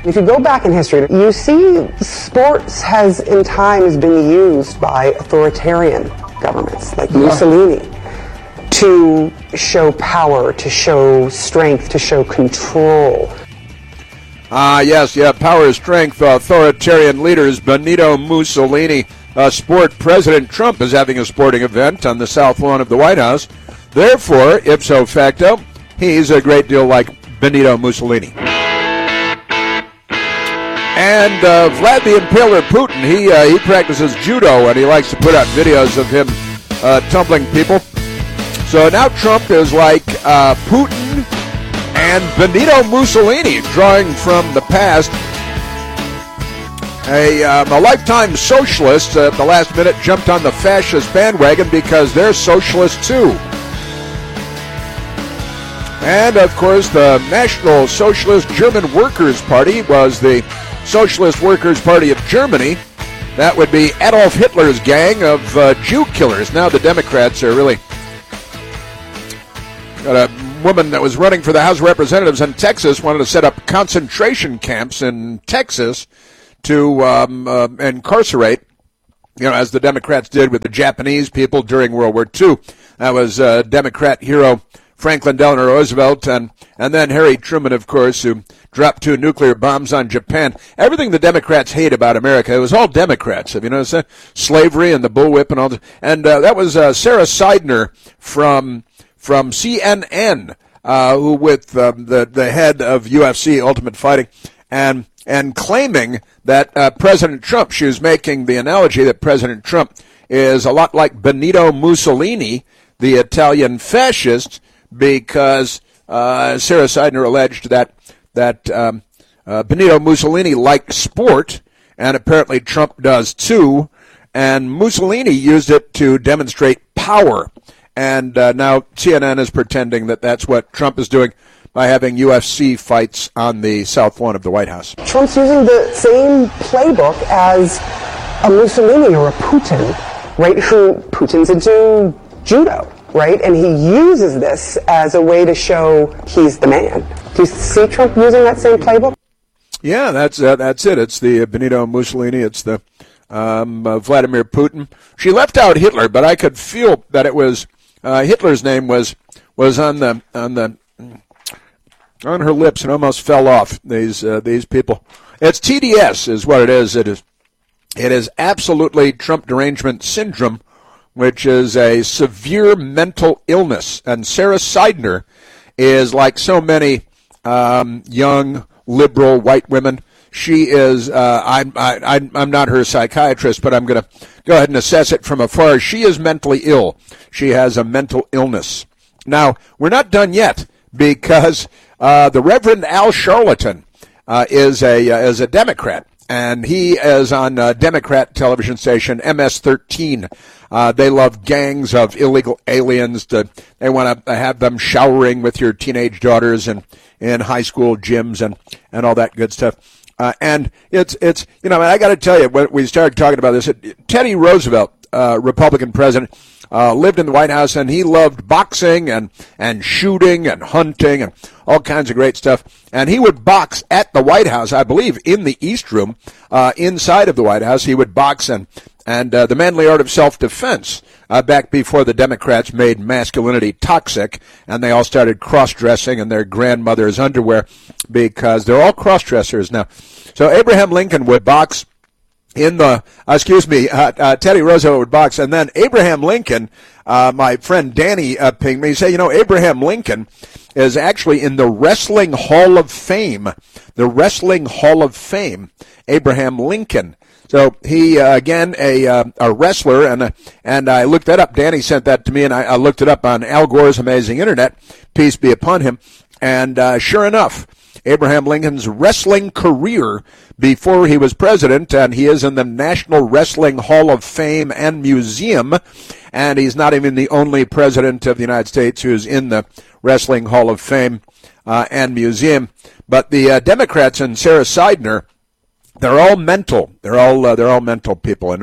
If you go back in history, you see sports has in time has been used by authoritarian governments like Mussolini to show power, to show strength, to show control. Yes, power, strength, authoritarian leaders. Benito Mussolini, sport. President Trump is having a sporting event on the south lawn of the White House. Therefore, ipso facto, he's a great deal like Benito Mussolini. And Vlad the Impaler Putin, he practices judo, and he likes to put out videos of him tumbling people. So now Trump is like Putin and Benito Mussolini, drawing from the past. A lifetime socialist at the last minute jumped on the fascist bandwagon because they're socialists too. And, of course, the National Socialist German Workers' Party was the Socialist Workers' Party of Germany. That would be Adolf Hitler's gang of Jew killers. Now the Democrats are really... Got a woman that was running for the House of Representatives in Texas wanted to set up concentration camps in Texas to incarcerate, as the Democrats did with the Japanese people during World War II. That was Democrat hero Franklin Delano Roosevelt, and then Harry Truman, of course, who dropped 2 nuclear bombs on Japan. Everything the Democrats hate about America, it was all Democrats. Have you noticed that? Slavery and the bullwhip and all that. And that was Sarah Seidner from CNN, who with the head of UFC, Ultimate Fighting, and claiming that President Trump, she was making the analogy that President Trump is a lot like Benito Mussolini, the Italian fascist, because Sarah Seidner alleged that Benito Mussolini liked sport, and apparently Trump does too, and Mussolini used it to demonstrate power. And now CNN is pretending that that's what Trump is doing by having UFC fights on the south lawn of the White House. Trump's using the same playbook as a Mussolini or a Putin, right? Putin's into judo, right? And he uses this as a way to show he's the man. Do you see Trump using that same playbook? Yeah, that's it. It's the Benito Mussolini. It's the Vladimir Putin. She left out Hitler, but I could feel that it was Hitler's name was on her lips and almost fell off. These people. It's TDS is what it is. It is absolutely Trump derangement syndrome, which is a severe mental illness. And Sarah Seidner is like so many young liberal white women. She is. I'm not her psychiatrist, but I'm going to go ahead and assess it from afar. She is mentally ill. She has a mental illness. Now we're not done yet because the Reverend Al Sharpton is a Democrat, and he is on Democrat television station MS-13. They love gangs of illegal aliens. They want to have them showering with your teenage daughters in high school gyms and all that good stuff. And it's I got to tell you, when we started talking about this, Teddy Roosevelt, Republican president, lived in the White House, and he loved boxing and shooting and hunting and all kinds of great stuff. And he would box at the White House, I believe, in the East Room, inside of the White House. He would box and the manly art of self-defense, back before the Democrats made masculinity toxic, and they all started cross-dressing in their grandmother's underwear because they're all cross-dressers now. So Abraham Lincoln would box Teddy Roosevelt would box, and then Abraham Lincoln, my friend Danny pinged me. He said, Abraham Lincoln is actually in the Wrestling Hall of Fame. The Wrestling Hall of Fame, Abraham Lincoln. So he, again, a wrestler, and I looked that up. Danny sent that to me, and I looked it up on Al Gore's Amazing Internet, peace be upon him, and sure enough, Abraham Lincoln's wrestling career before he was president, and he is in the National Wrestling Hall of Fame and Museum, and he's not even the only president of the United States who's in the Wrestling Hall of Fame and Museum. But the Democrats and Sarah Seidner, they're all mental. They're all mental people,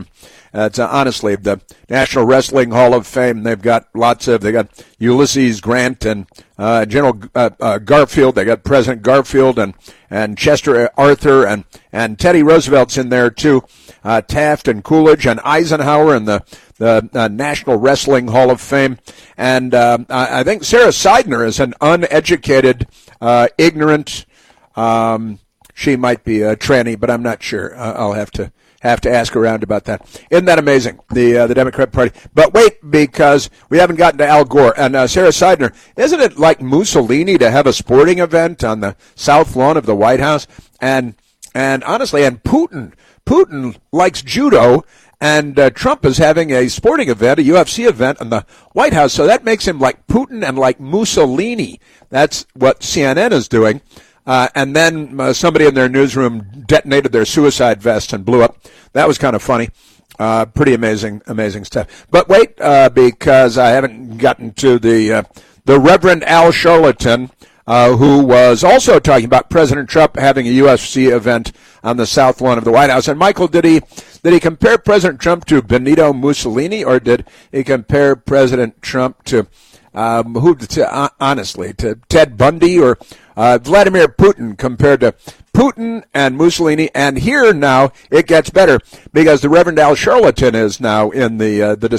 It's honestly the National Wrestling Hall of Fame. They got Ulysses Grant and General Garfield. They got President Garfield and Chester Arthur and Teddy Roosevelt's in there too. Taft and Coolidge and Eisenhower and the National Wrestling Hall of Fame. And I think Sarah Seidner is an uneducated, ignorant. She might be a tranny, but I'm not sure. I'll have to ask around about that. Isn't that amazing, the Democrat Party? But wait, because we haven't gotten to Al Gore. And Sarah Seidner, isn't it like Mussolini to have a sporting event on the South Lawn of the White House? And honestly, and Putin likes judo, and Trump is having a sporting event, a UFC event in the White House. So that makes him like Putin and like Mussolini. That's what CNN is doing. And then somebody in their newsroom detonated their suicide vest and blew up. That was kind of funny. Pretty amazing stuff. But wait, because I haven't gotten to the Reverend Al Sharpton, who was also talking about President Trump having a UFC event on the South Lawn of the White House. And Michael, did he compare President Trump to Benito Mussolini, or did he compare President Trump to honestly, to Ted Bundy or Vladimir Putin compared to Putin and Mussolini? And here now it gets better, because the Reverend Al Sharpton is now in the